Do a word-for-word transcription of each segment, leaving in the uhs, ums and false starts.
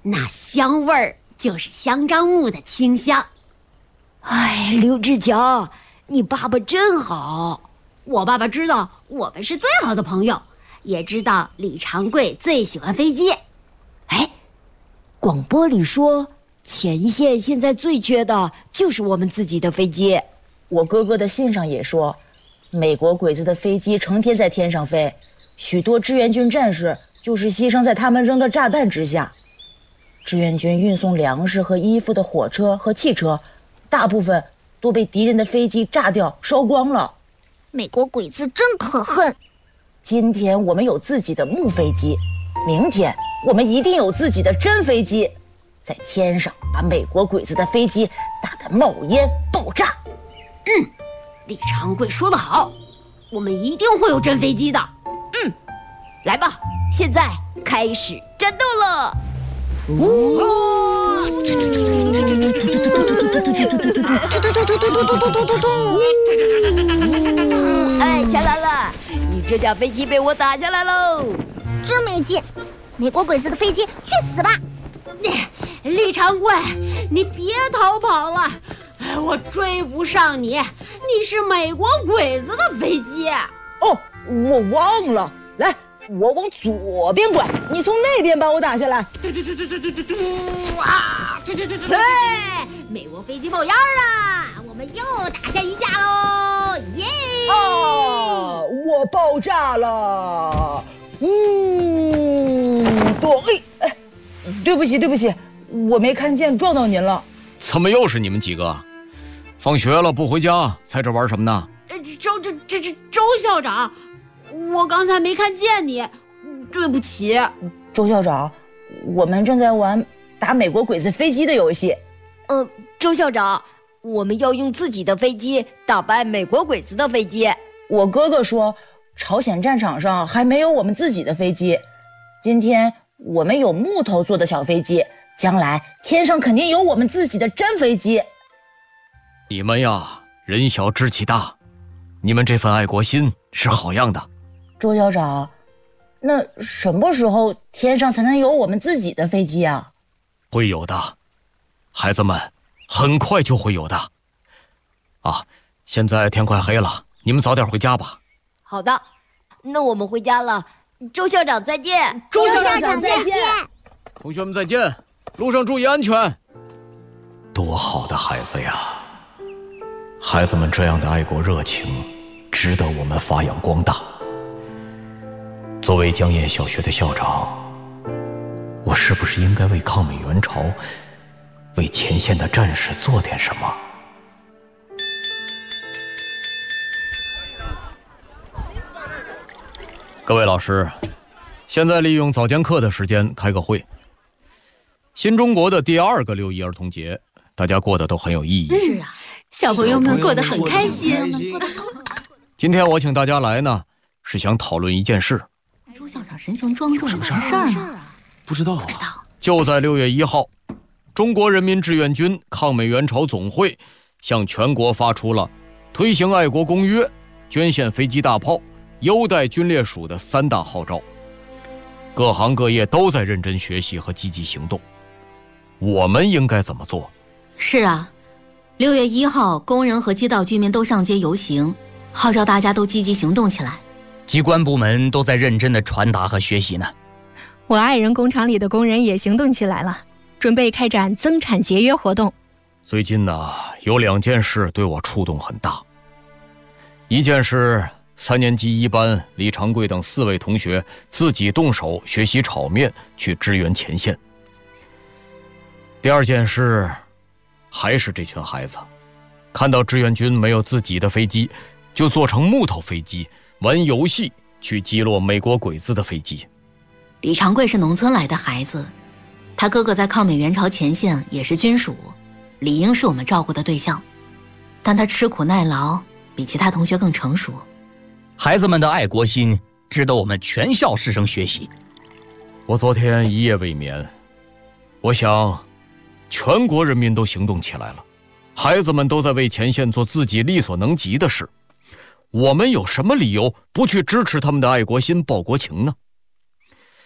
那香味儿就是香樟木的清香。 哎，刘志强，你爸爸真好。 我爸爸知道我们是最好的朋友，也知道李长贵最喜欢飞机。 哎，广播里说前线现在最缺的就是我们自己的飞机。 我哥哥的信上也说，美国鬼子的飞机成天在天上飞，许多志愿军战士就是牺牲在他们扔的炸弹之下。志愿军运送粮食和衣服的火车和汽车，大部分都被敌人的飞机炸掉烧光了。 美国鬼子真可恨。 今天我们有自己的木飞机，明天我们一定有自己的真飞机，在天上把美国鬼子的飞机打得冒烟爆炸。 嗯，李长贵说得好，我们一定会有真飞机的。 嗯，来吧，现在开始战斗了。哎，强兰兰，你这架飞机被我打下来喽！ 真没劲，美国鬼子的飞机去死吧！ 李长贵，你别逃跑了，我追不上你，你是美国鬼子的飞机。 哦，我忘了，来，我往左边拐，你从那边把我打下来。 对对对对对对对对！啊！对对对对对！美国飞机冒烟了，我们又打下一架喽！耶！ 啊，我爆炸了！呜，对，哎，对不起对不起，我没看见撞到您了。 怎么又是你们几个？放学了不回家，在这玩什么呢？ 周周周周周校长，我刚才没看见你，对不起。 周校长，我们正在玩打美国鬼子飞机的游戏。 呃，周校长，我们要用自己的飞机打败美国鬼子的飞机。 我哥哥说，朝鲜战场上还没有我们自己的飞机，今天我们有木头做的小飞机，将来天上肯定有我们自己的真飞机。 你们呀，人小志气大，你们这份爱国心是好样的。 周校长，那什么时候天上才能有我们自己的飞机啊？ 会有的，孩子们，很快就会有的。啊，现在天快黑了，你们早点回家吧。 好的，那我们回家了。周校长再见。 周校长再见。 同学们再见，路上注意安全。多好的孩子呀！孩子们这样的爱国热情，值得我们发扬光大。作为江堰小学的校长，我是不是应该为抗美援朝，为前线的战士做点什么？各位老师，现在利用早间课的时间开个会。新中国的第二个六一儿童节，大家过得都很有意义。 是啊，小朋友们过得很开心。 今天我请大家来呢，是想讨论一件事。 周校长神情庄重，什么事儿呢？ 不知道啊。 不知道。 就在六月一号，中国人民志愿军抗美援朝总会向全国发出了推行爱国公约、捐献飞机大炮、优待军烈属的三大号召。各行各业都在认真学习和积极行动。我们应该怎么做？ 是啊，六月一号，工人和街道居民都上街游行，号召大家都积极行动起来。 机关部门都在认真的传达和学习呢。 我爱人工厂里的工人也行动起来了，准备开展增产节约活动。 最近呢，有两件事对我触动很大。一件是三年级一班李长贵等四位同学自己动手学习炒面去支援前线。第二件事，还是这群孩子，看到志愿军没有自己的飞机，就做成木头飞机，玩游戏去击落美国鬼子的飞机。 李长贵是农村来的孩子，他哥哥在抗美援朝前线也是军属，理应是我们照顾的对象，但他吃苦耐劳，比其他同学更成熟。 孩子们的爱国心值得我们全校师生学习。 我昨天一夜未眠，我想全国人民都行动起来了，孩子们都在为前线做自己力所能及的事，我们有什么理由不去支持他们的爱国心、报国情呢？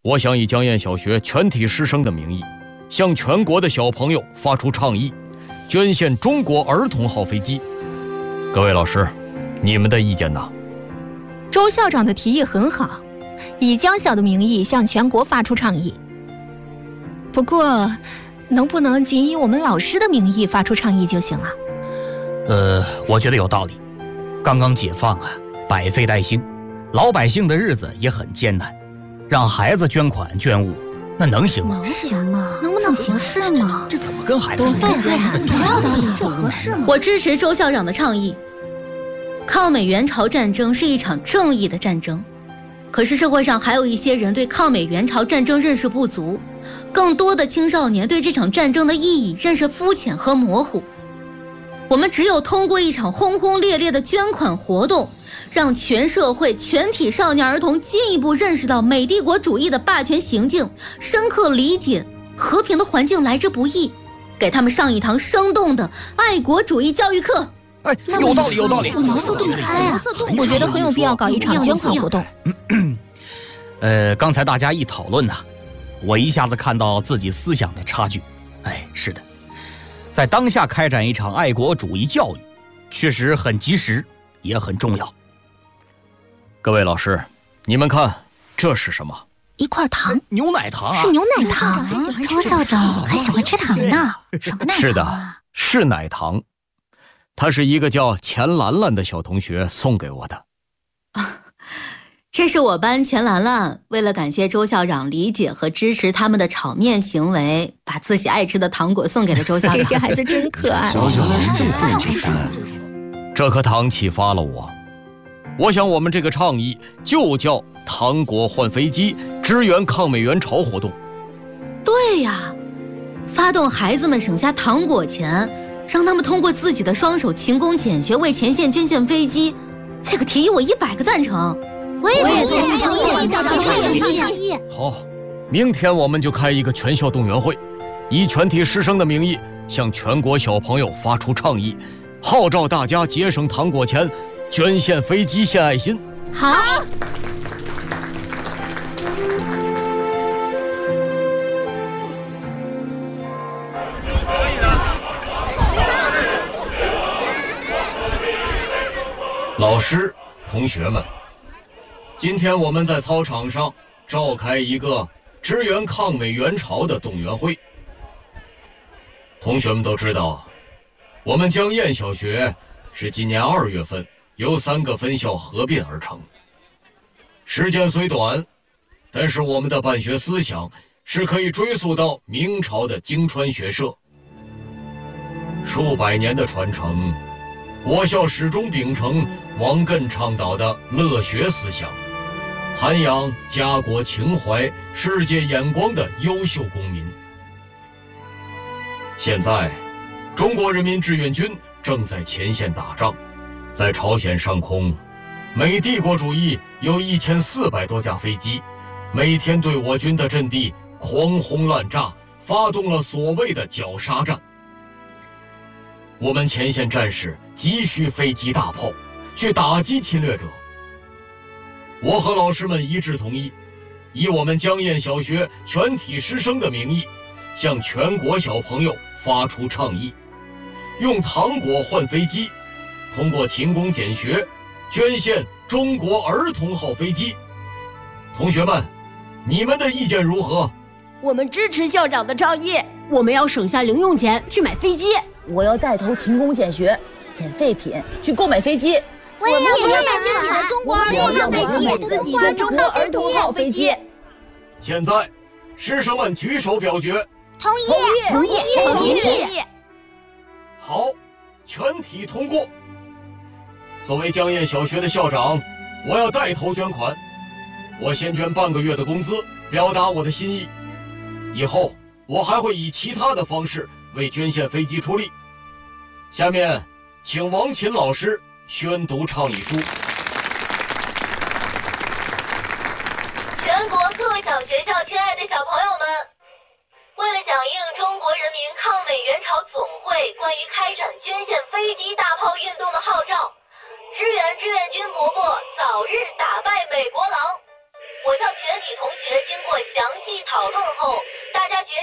我想以江堰小学全体师生的名义，向全国的小朋友发出倡议，捐献中国儿童号飞机。各位老师，你们的意见呢？ 周校长的提议很好，以江校的名义向全国发出倡议。不过，能不能仅以我们老师的名义发出倡议就行了？ 呃，我觉得有道理。刚刚解放啊，百废待兴，老百姓的日子也很艰难，让孩子捐款捐物，那能行吗？ 能行吗？ 能不能合适吗？ 这怎么跟孩子说？ 对对，主要道理， 这合适吗？ 我支持周校长的倡议。抗美援朝战争是一场正义的战争，可是社会上还有一些人对抗美援朝战争认识不足，更多的青少年对这场战争的意义认识肤浅和模糊。我们只有通过一场轰轰烈烈的捐款活动，让全社会全体少年儿童进一步认识到美帝国主义的霸权行径，深刻理解和平的环境来之不易，给他们上一堂生动的爱国主义教育课。 哎，有道理，有道理， 茅塞顿开啊！ 我觉得很有必要搞一场捐款活动。 呃，刚才大家一讨论呢，我一下子看到自己思想的差距。哎，是的，在当下开展一场爱国主义教育，确实很及时，也很重要。 各位老师，你们看这是什么？ 一块糖， 牛奶糖啊！ 是牛奶糖。 周校长还喜欢吃糖呢，什么奶糖啊？ 是的，是奶糖。它是一个叫钱兰兰的小同学送给我的。 这是我班钱兰兰为了感谢周校长理解和支持他们的炒面行为，把自己爱吃的糖果送给了周校长。 这些孩子真可爱。 这颗糖启发了我，我想我们这个倡议就叫糖果换飞机，支援抗美援朝活动。 对呀，发动孩子们省下糖果钱，让他们通过自己的双手勤工俭学为前线捐献飞机，这个提议我一百个赞成。 我也同意，我也同意。 好，明天我们就开一个全校动员会，以全体师生的名义向全国小朋友发出倡议，号召大家节省糖果钱，捐献飞机献爱心。 好。 老师、同学们，今天我们在操场上召开一个支援抗美援朝的动员会。同学们都知道，我们江堰小学是今年二月份由三个分校合并而成。时间虽短，但是我们的办学思想是可以追溯到明朝的经川学社。数百年的传承，我校始终秉承王艮倡导的乐学思想，涵养家国情怀、世界眼光的优秀公民。现在，中国人民志愿军正在前线打仗，在朝鲜上空，美帝国主义有一千四百多架飞机，每天对我军的阵地狂轰滥炸，发动了所谓的绞杀战。我们前线战士急需飞机大炮去打击侵略者。我和老师们一致同意，以我们江堰小学全体师生的名义，向全国小朋友发出倡议，用糖果换飞机，通过勤工俭学，捐献中国儿童号飞机。同学们，你们的意见如何？ 我们支持校长的倡议， 我们要省下零用钱去买飞机。 我要带头勤工俭学，捡废品去购买飞机。 我也要买自己的中国儿童号飞机， 自己的中国儿童号飞机。 现在，师生们举手表决。 同意， 同意， 同意，同意。 好，全体通过。作为江堰小学的校长，我要带头捐款。我先捐半个月的工资，表达我的心意。以后我还会以其他的方式为捐献飞机出力。下面，请王琴老师宣读倡议书。 全国各小学校亲爱的小朋友们，为了响应中国人民抗美援朝总会关于开展捐献飞机大炮运动的号召，支援志愿军伯伯早日打败美国狼。 我校全体同学经过详细讨论后，大家决